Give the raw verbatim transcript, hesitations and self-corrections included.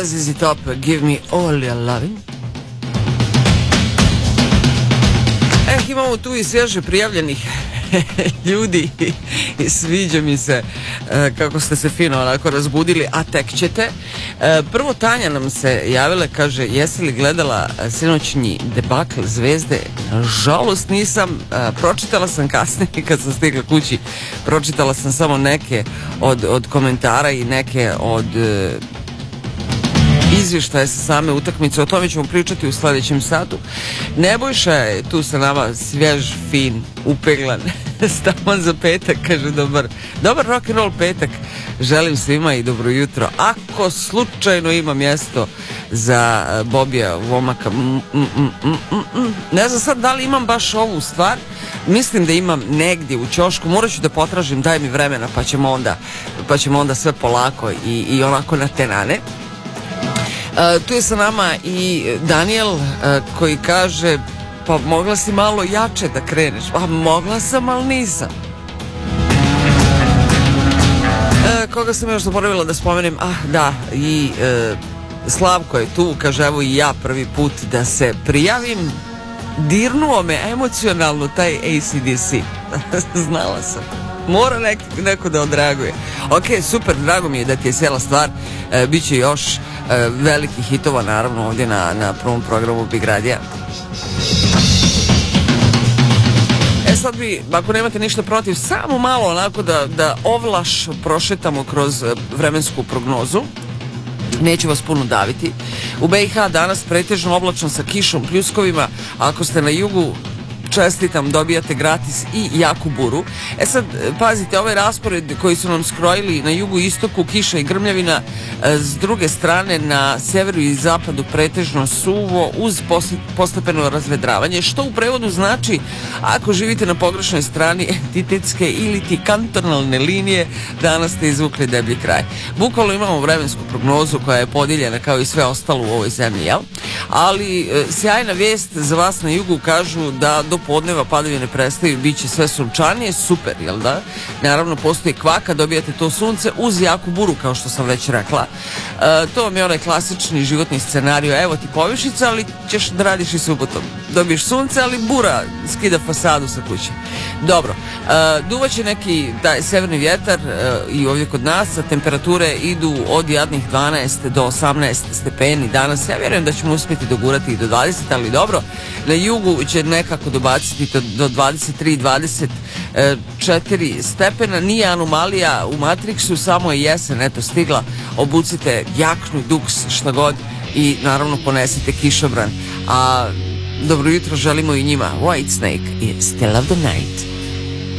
Z Z Top, Give Me All Your Lovin'. Eh, imamo tu i svježe prijavljenih ljudi i sviđa mi se e, kako ste se fino onako razbudili, a tek ćete. E, prvo Tanja nam se javila, kaže, jesi li gledala sinoćnji debakl Zvezde? Nažalost nisam, e, pročitala sam kasnije kad sam stigla kući, pročitala sam samo neke od, od komentara i neke od e, izvještaje sa same utakmice. O tome ćemo pričati u sljedećem satu. Nebojša je tu sa nama, svjež, fin, upeglan, stavan za petak, kaže dobar, dobar rock and roll petak. Želim svima i dobro jutro. Ako slučajno ima mjesto za Bobija Vomaka, mm, mm, mm, mm, mm. ne znam sad da li imam baš ovu stvar. Mislim da imam negdje u ćošku, morat ću da potražim, daj mi vremena, pa ćemo onda, pa ćemo onda sve polako i, i onako na tenane. Uh, tu je sa nama i Daniel uh, koji kaže, pa mogla si malo jače da kreneš. Pa mogla sam, ali nisam. Uh, koga sam još zaboravila da spomenem? Ah, da, i uh, Slavko je tu, kaže, evo i ja prvi put da se prijavim. Dirnuo me emocionalno taj A C D C. Znala sam. Mora nek, neko da odreaguje. Ok, super, drago mi je da ti je sjela stvar. E, Biće još e, velikih hitova, naravno, ovdje na, na prvom programu Big Radija. E sad bi, ako nemate ništa protiv, samo malo onako da, da ovlaš prošetamo kroz vremensku prognozu. Neću vas puno daviti. U B i H danas pretežno oblačno sa kišom, pljuskovima. Ako ste na jugu, čestitam, dobijate gratis i jaku buru. E sad, pazite, ovaj raspored koji su nam skrojili na jugu i istoku, kiša i grmljavina, s druge strane na severu i zapadu pretežno suvo uz postepeno razvedravanje, što u prevodu znači, ako živite na pogrešnoj strani entitetske ili ti kantonalne linije, danas ste izvukli deblji kraj. Bukvalno imamo vremensku prognozu koja je podijeljena kao i sve ostalo u ovoj zemlji, jel? Ali e, sjajna vijest za vas na jugu, kažu da do podneva padavine prestaju, bit će sve sunčanije, super, jel da? Naravno, postoji kvaka, dobijate to sunce uz jaku buru, kao što sam već rekla. E, to vam je onaj klasični životni scenario, evo ti povišica, ali ćeš da radiš i subotom. Dobiješ sunce, ali bura skida fasadu sa kuće. Dobro, e, duvaće neki taj severni vjetar e, i ovdje kod nas, a temperature idu od jadnih dvanaest do osamnaest stepeni danas. Ja vjerujem da ćemo uspjeti dogurati i do dvadeset, ali dobro, na jugu će nekako dobaciti do, do dvadeset tri dvadeset četiri stepena. Nije anomalija u Matrixu, samo je jesen, eto, stigla. Obucite jaknu, duks, šta god, i naravno ponesite kišobran. A dobro jutro želimo i njima. Whitesnake i Still of the Night.